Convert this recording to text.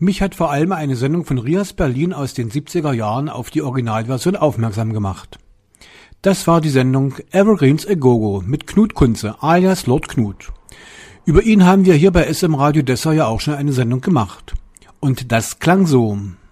Mich hat vor allem eine Sendung von Rias Berlin aus den 70er Jahren auf die Originalversion aufmerksam gemacht. Das war die Sendung Evergreens a Go-Go mit Knut Kunze, alias Lord Knut. Über ihn haben wir hier bei SM Radio Dessau ja auch schon eine Sendung gemacht. Und das klang so.